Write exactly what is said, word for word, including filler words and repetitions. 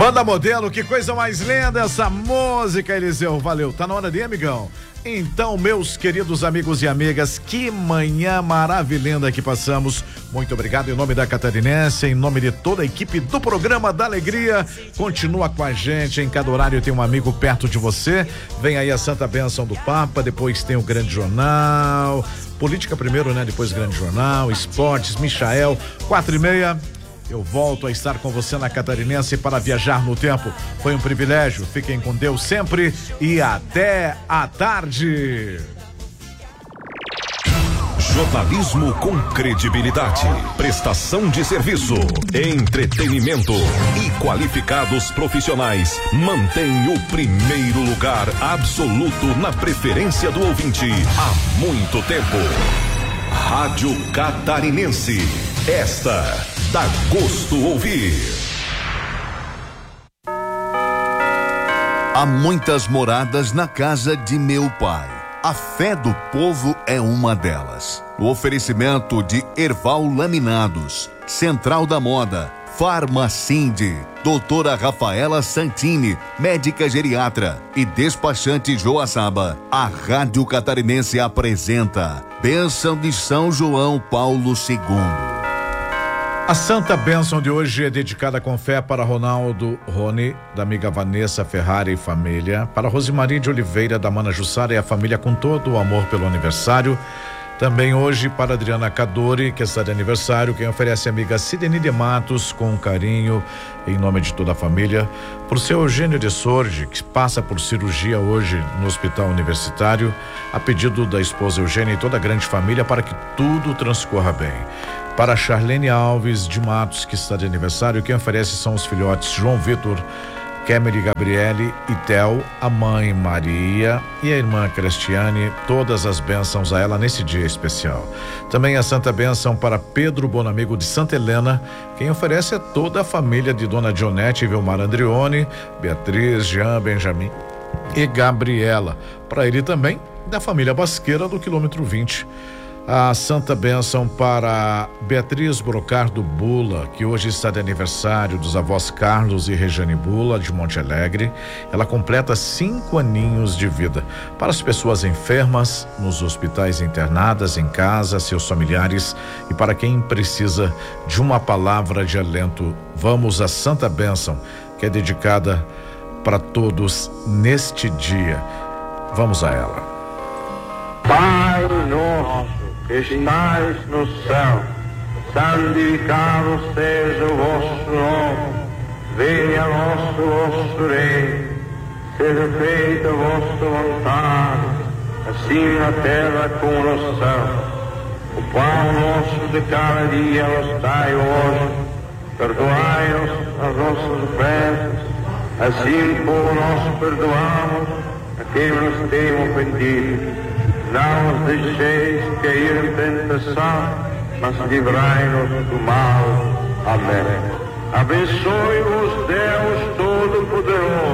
Banda Modelo, que coisa mais linda essa música, Eliseu. Valeu, tá na hora de ir, amigão? Então, meus queridos amigos e amigas, que manhã maravilhosa que passamos. Muito obrigado em nome da Catarinense, em nome de toda a equipe do programa da Alegria. Continua com a gente, em cada horário tem um amigo perto de você. Vem aí a Santa Bênção do Papa, depois tem o Grande Jornal, política primeiro, né? Depois Grande Jornal, esportes, Michael, quatro e meia. Eu volto a estar com você na Catarinense para viajar no tempo. Foi um privilégio. Fiquem com Deus sempre e até a tarde. Jornalismo com credibilidade, prestação de serviço, entretenimento e qualificados profissionais mantém o primeiro lugar absoluto na preferência do ouvinte há muito tempo. Rádio Catarinense. Esta dá gosto ouvir. Há muitas moradas na casa de meu pai. A fé do povo é uma delas. O oferecimento de Erval Laminados, Central da Moda, Farmacinde, doutora Rafaela Santini, médica geriatra e despachante Joaçaba. A Rádio Catarinense apresenta Bênção de São João Paulo segundo. A Santa Bênção de hoje é dedicada com fé para Ronaldo Rony, da amiga Vanessa Ferrari e família, para Rosemaria de Oliveira, da Mana Jussara e a família com todo o amor pelo aniversário. Também hoje para Adriana Cadori, que está de aniversário, quem oferece a amiga Sidney de Matos com carinho em nome de toda a família. Por seu Eugênio de Sorge, que passa por cirurgia hoje no Hospital Universitário, a pedido da esposa Eugênia e toda a grande família para que tudo transcorra bem. Para Charlene Alves de Matos, que está de aniversário, quem oferece são os filhotes João Vitor, Kemery Gabriele e Theo, a mãe Maria e a irmã Cristiane, todas as bênçãos a ela nesse dia especial. Também a Santa Bênção para Pedro Bonamigo de Santa Helena, quem oferece é toda a família de Dona Dionete e Vilmar Andrione, Beatriz, Jean, Benjamin e Gabriela. Para ele também, da família Basqueira do quilômetro vinte. A Santa Bênção para Beatriz Brocardo Bula, que hoje está de aniversário, dos avós Carlos e Rejane Bula, de Monte Alegre. Ela completa cinco aninhos de vida. Para as pessoas enfermas, nos hospitais internadas, em casa, seus familiares e para quem precisa de uma palavra de alento, vamos à Santa Bênção, que é dedicada para todos neste dia. Vamos a ela. Pai nosso que estais no céu, santificado seja o vosso nome, venha a nosso vosso reino, seja feita a vossa vontade, assim na terra como no céu. O pão nosso de cada dia nos dai hoje, perdoai-nos as nossas ofensas, assim como nós perdoamos a quem nos tem ofendido. Não os deixeis cair em tentação, mas livrai-nos do mal. Amém. Abençoe-vos Deus Todo-Poderoso,